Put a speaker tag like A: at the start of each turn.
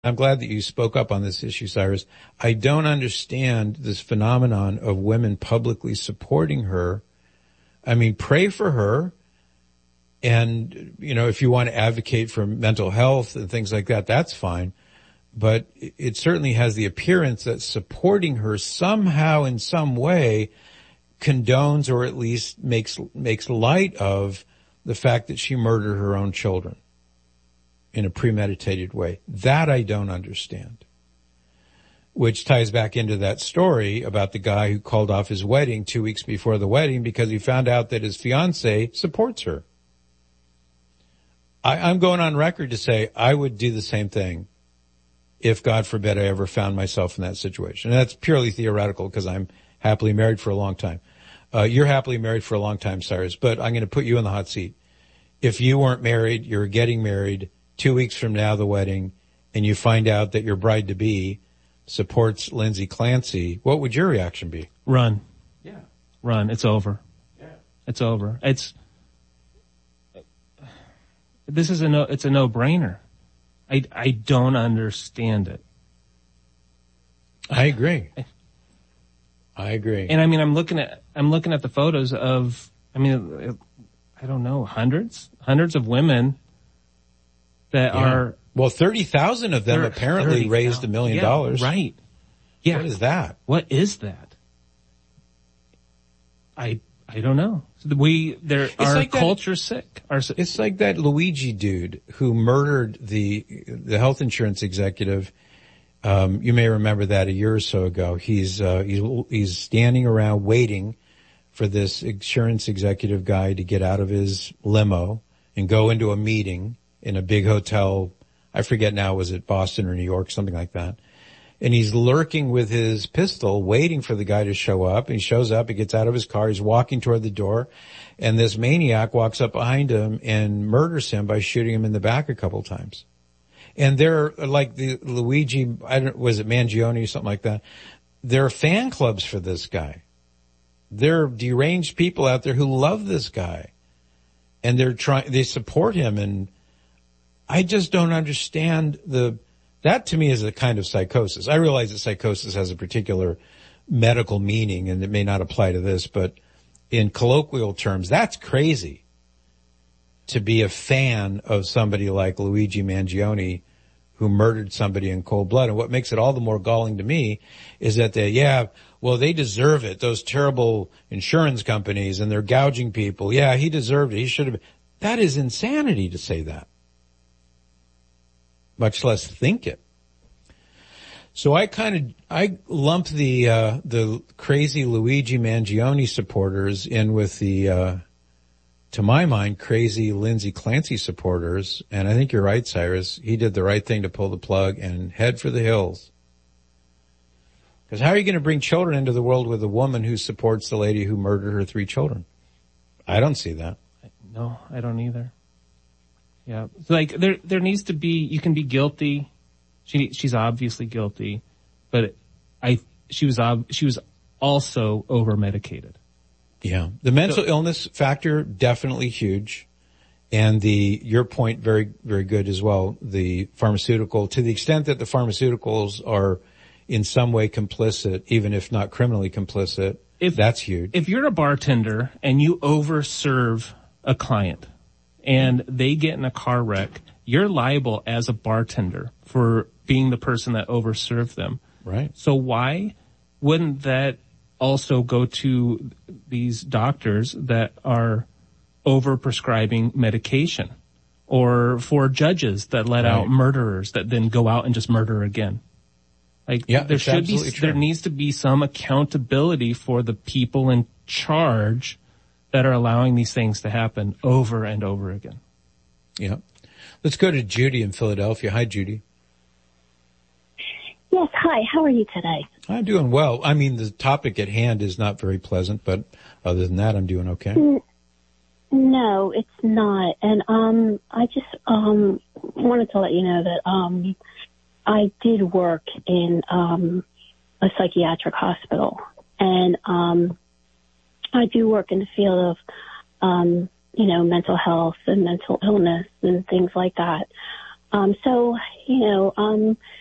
A: I'm glad that you spoke up on this issue, Cyrus. I don't understand this phenomenon of women publicly supporting her. I mean, pray for her. And, you know, if you want to advocate for mental health and things like that, that's fine. But it certainly has the appearance that supporting her somehow in some way condones or at least makes light of the fact that she murdered her own children in a premeditated way. That I don't understand. Which ties back into that story about the guy who called off his wedding 2 weeks before the wedding because he found out that his fiancée supports her. I'm going on record to say I would do the same thing if, God forbid, I ever found myself in that situation. And that's purely theoretical because I'm happily married for a long time. You're happily married for a long time, Cyrus, but I'm going to put you in the hot seat. If you weren't married, you're getting married, 2 weeks from now, the wedding, and you find out that your bride-to-be supports Lindsay Clancy, what would your reaction be?
B: Run.
A: Yeah.
B: Run. It's over.
A: Yeah.
B: It's over. It's a no-brainer. I don't understand it.
A: I agree.
B: And I mean, I'm looking at the photos of, I mean, I don't know, hundreds of women that are.
A: Well, 30,000 of them apparently raised $1 million.
B: Yeah, right. Yeah.
A: What is that?
B: What is that? I don't know. Our culture's sick.
A: It's like that Luigi dude who murdered the health insurance executive. You may remember that a year or so ago. He's standing around waiting for this insurance executive guy to get out of his limo and go into a meeting in a big hotel. I forget now, was it Boston or New York, something like that. And he's lurking with his pistol, waiting for the guy to show up. And he shows up, he gets out of his car, he's walking toward the door, and this maniac walks up behind him and murders him by shooting him in the back a couple times. And they're like the Luigi, was it Mangione or something like that? There are fan clubs for this guy. There are deranged people out there who love this guy. And they support him. And I just don't understand that to me is a kind of psychosis. I realize that psychosis has a particular medical meaning and it may not apply to this, but in colloquial terms, that's crazy to be a fan of somebody like Luigi Mangione who murdered somebody in cold blood. And what makes it all the more galling to me is that they deserve it. Those terrible insurance companies and they're gouging people. Yeah, he deserved it. He should have been. That is insanity to say that, much less think it. So I lump the crazy Luigi Mangione supporters in with the, to my mind, crazy Lindsay Clancy supporters. And I think you're right, Cyrus. He did the right thing to pull the plug and head for the hills. Because how are you going to bring children into the world with a woman who supports the lady who murdered her 3 children? I don't see that.
B: No, I don't either. Yeah. Like there needs to be, you can be guilty. She's obviously guilty, but she was also over medicated.
A: Yeah. The mental illness factor, definitely huge. And your point, very, very good as well. The pharmaceutical, to the extent that the pharmaceuticals are in some way complicit, even if not criminally complicit, that's huge.
B: If you're a bartender and you overserve a client and they get in a car wreck, you're liable as a bartender for being the person that overserved them.
A: Right.
B: So why wouldn't that also go to these doctors that are overprescribing medication, or for judges that let out murderers that then go out and just murder again? Like, there needs to be some accountability for the people in charge that are allowing these things to happen over and over again.
A: Yeah. Let's go to Judy in Philadelphia. Hi, Judy.
C: Yes, hi. How are you today?
A: I'm doing well. I mean, the topic at hand is not very pleasant, but other than that, I'm doing okay.
C: No, it's not. And I just wanted to let you know that I did work in a psychiatric hospital, and I do work in the field of mental health and mental illness and things like that. So,